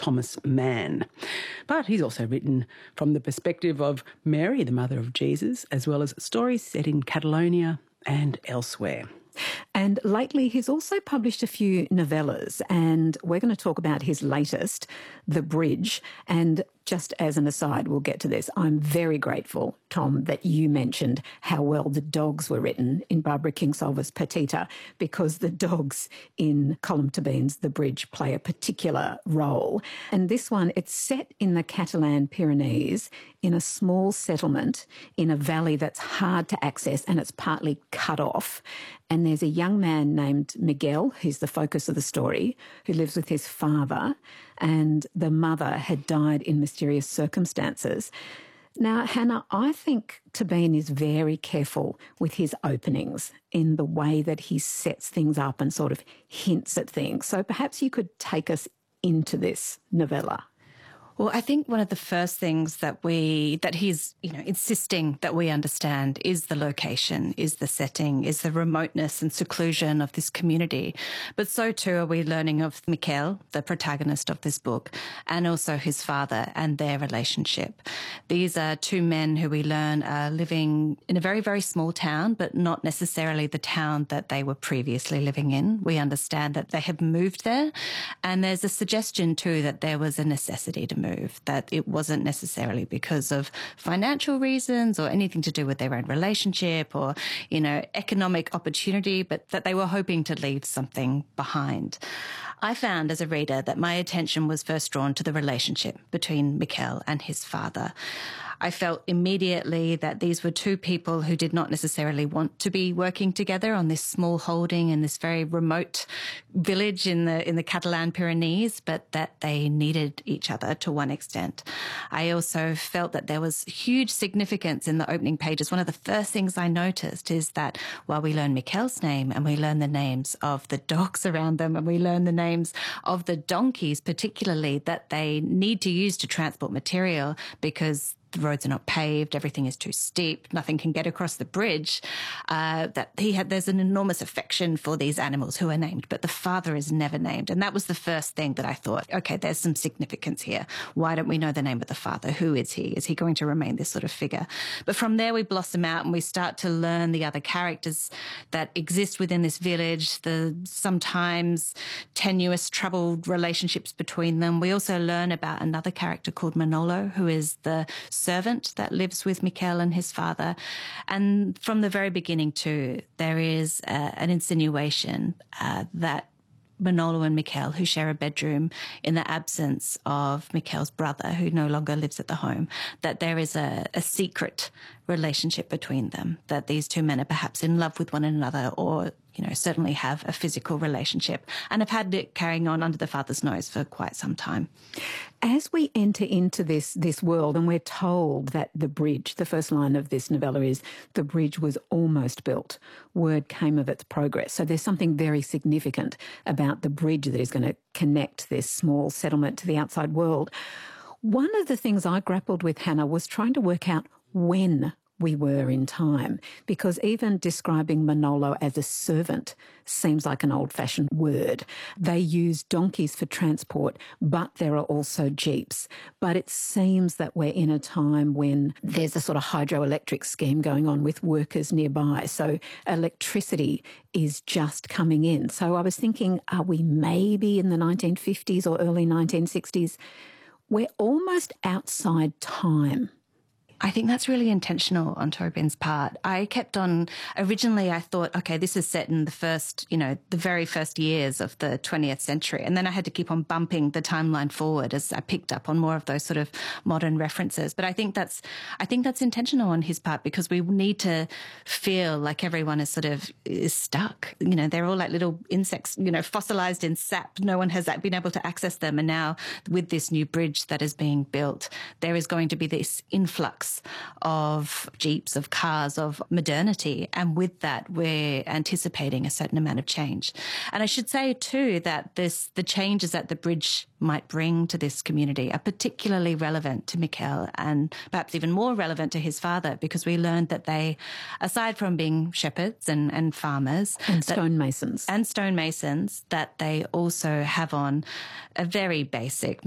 Thomas Mann. But he's also written from the perspective of Mary, the mother of Jesus, as well as stories set in Catalonia and elsewhere. And lately he's also published a few novellas, and we're going to talk about his latest, The Bridge. And just as an aside, we'll get to this, I'm very grateful, Tom, that you mentioned how well the dogs were written in Barbara Kingsolver's Perdita, because the dogs in Colm Tóibín's The Bridge play a particular role. And this one, it's set in the Catalan Pyrenees in a small settlement in a valley that's hard to access and it's partly cut off. And there's a young man named Miguel, who's the focus of the story, who lives with his father, and the mother had died in mysterious circumstances. Now, Hannah, I think Tóibín is very careful with his openings in the way that he sets things up and sort of hints at things. So perhaps you could take us into this novella. Well, I think one of the first things that he's, insisting that we understand is the location, is the setting, is the remoteness and seclusion of this community. But so too are we learning of Miquel, the protagonist of this book, and also his father and their relationship. These are two men who we learn are living in a very, very small town, but not necessarily the town that they were previously living in. We understand that they have moved there, and there's a suggestion too that there was a necessity to move, that it wasn't necessarily because of financial reasons or anything to do with their own relationship or, economic opportunity, but that they were hoping to leave something behind. I found as a reader that my attention was first drawn to the relationship between Miquel and his father. I felt immediately that these were two people who did not necessarily want to be working together on this small holding in this very remote village in the Catalan Pyrenees, but that they needed each other to one extent. I also felt that there was huge significance in the opening pages. One of the first things I noticed is that while we learn Miquel's name and we learn the names of the dogs around them and we learn the names of the donkeys particularly that they need to use to transport material because the roads are not paved, everything is too steep, nothing can get across the bridge, there's an enormous affection for these animals who are named, but the father is never named. And that was the first thing that I thought, okay, there's some significance here. Why don't we know the name of the father? Who is he? Is he going to remain this sort of figure? But from there we blossom out and we start to learn the other characters that exist within this village, the sometimes tenuous, troubled relationships between them. We also learn about another character called Manolo, who is the servant that lives with Miquel and his father. And from the very beginning too, there is an insinuation that Manolo and Miquel, who share a bedroom in the absence of Miquel's brother, who no longer lives at the home, that there is a secret relationship between them, that these two men are perhaps in love with one another or, certainly have a physical relationship and have had it carrying on under the father's nose for quite some time. As we enter into this world and we're told that the bridge, the first line of this novella is, the bridge was almost built, word came of its progress. So there's something very significant about the bridge that is going to connect this small settlement to the outside world. One of the things I grappled with, Hannah, was trying to work out when we were in time, because even describing Manolo as a servant seems like an old-fashioned word. They use donkeys for transport, but there are also jeeps. But it seems that we're in a time when there's a sort of hydroelectric scheme going on with workers nearby. So electricity is just coming in. So I was thinking, are we maybe in the 1950s or early 1960s? We're almost outside time. I think that's really intentional on Tóibín's part. Originally I thought, okay, this is set in the very first years of the 20th century. And then I had to keep on bumping the timeline forward as I picked up on more of those sort of modern references. But I think that's intentional on his part, because we need to feel like everyone is stuck. They're all like little insects, fossilized in sap. No one has been able to access them. And now with this new bridge that is being built, there is going to be this influx of jeeps, of cars, of modernity. And with that, we're anticipating a certain amount of change. And I should say too that the changes that the bridge might bring to this community are particularly relevant to Miquel and perhaps even more relevant to his father, because we learned that they, aside from being shepherds and farmers and stonemasons, that they also have on a very basic